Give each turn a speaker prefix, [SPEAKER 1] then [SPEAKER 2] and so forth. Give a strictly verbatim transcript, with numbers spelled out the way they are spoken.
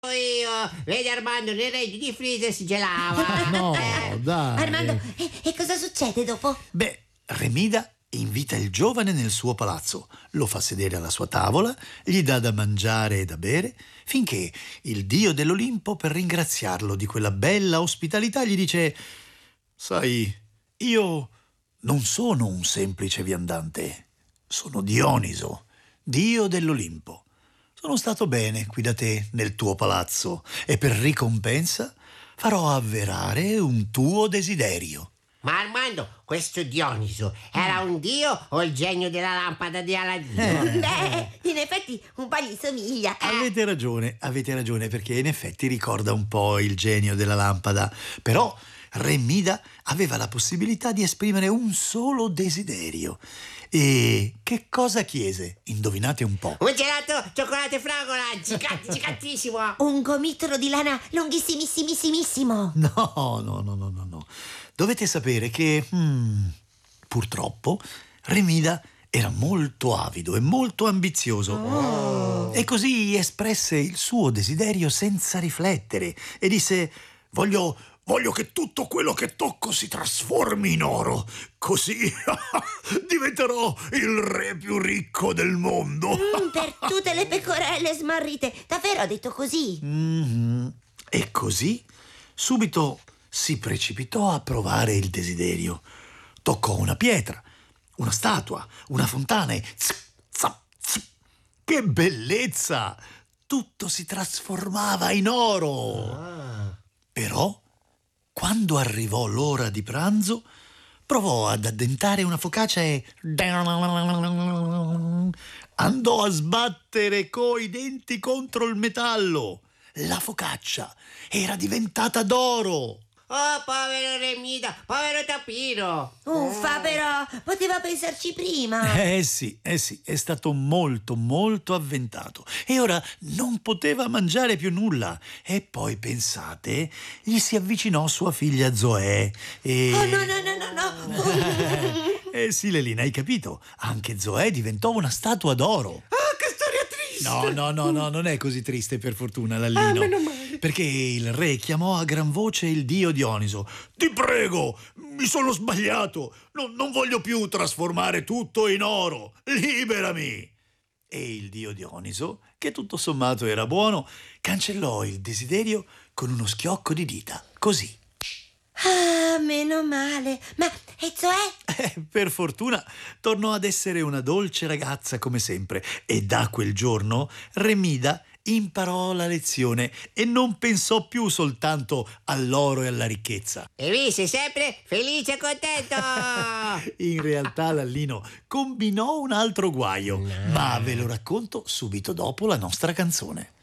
[SPEAKER 1] Io, vedi Armando, nel regno di Freezer si gelava.
[SPEAKER 2] No,
[SPEAKER 1] Eh,
[SPEAKER 2] dai.
[SPEAKER 3] Armando, e, e cosa succede dopo?
[SPEAKER 2] Beh, Remida invita il giovane nel suo palazzo, lo fa sedere alla sua tavola, gli dà da mangiare e da bere, finché il dio dell'Olimpo, per ringraziarlo di quella bella ospitalità, gli dice: «Sai, io non sono un semplice viandante, sono Dioniso, dio dell'Olimpo. Sono stato bene qui da te nel tuo palazzo e per ricompensa farò avverare un tuo desiderio».
[SPEAKER 1] Ma Armando, questo Dioniso era un dio o il genio della lampada di Aladino?
[SPEAKER 3] Beh, in effetti un po' gli somiglia.
[SPEAKER 2] Avete ragione, avete ragione, perché in effetti ricorda un po' il genio della lampada. Però Remida aveva la possibilità di esprimere un solo desiderio. E che cosa chiese? Indovinate un po'.
[SPEAKER 1] Un gelato, cioccolato e fragola, gigante, gigantissimo.
[SPEAKER 3] Un gomitolo di lana lunghissimissimissimo.
[SPEAKER 2] No, no, no, no, no, no. Dovete sapere che, hmm, purtroppo, Remida era molto avido e molto ambizioso.
[SPEAKER 3] Oh.
[SPEAKER 2] E così espresse il suo desiderio senza riflettere e disse: Voglio, voglio che tutto quello che tocco si trasformi in oro. Così diventerò il re più ricco del mondo.
[SPEAKER 3] Mm, per tutte le pecorelle smarrite. Davvero ha detto così?
[SPEAKER 2] Mm-hmm. E così subito si precipitò a provare il desiderio. Toccò una pietra, una statua, una fontana e zip, zap, zip. Che bellezza! Tutto si trasformava in oro.
[SPEAKER 1] Ah.
[SPEAKER 2] Però, quando arrivò l'ora di pranzo, provò ad addentare una focaccia e andò a sbattere coi denti contro il metallo. La focaccia era diventata d'oro.
[SPEAKER 1] Oh, povero Remida, povero Tapiro.
[SPEAKER 3] Uffa, però, poteva pensarci prima.
[SPEAKER 2] Eh sì, eh sì, è stato molto, molto avventato. E ora non poteva mangiare più nulla. E poi, pensate, gli si avvicinò sua figlia Zoe e...
[SPEAKER 3] Oh, no, no, no, no, no.
[SPEAKER 2] Eh sì, Lelina, hai capito? Anche Zoe diventò una statua d'oro.
[SPEAKER 1] Ah, che storia triste.
[SPEAKER 2] No, no, no, no, non è così triste, per fortuna, Lallino.
[SPEAKER 1] Ah, meno male.
[SPEAKER 2] Perché il re chiamò a gran voce il dio Dioniso. Ti prego, mi sono sbagliato. Non, non voglio più trasformare tutto in oro. Liberami. E il dio Dioniso, che tutto sommato era buono, cancellò il desiderio con uno schiocco di dita. Così.
[SPEAKER 3] Ah, meno male. Ma e Zoe?
[SPEAKER 2] Eh, per fortuna tornò ad essere una dolce ragazza come sempre e da quel giorno Remida imparò la lezione e non pensò più soltanto all'oro e alla ricchezza.
[SPEAKER 1] E vi sei sempre felice e contento.
[SPEAKER 2] In realtà Lallino combinò un altro guaio,
[SPEAKER 1] No.
[SPEAKER 2] ma ve lo racconto subito dopo la nostra canzone.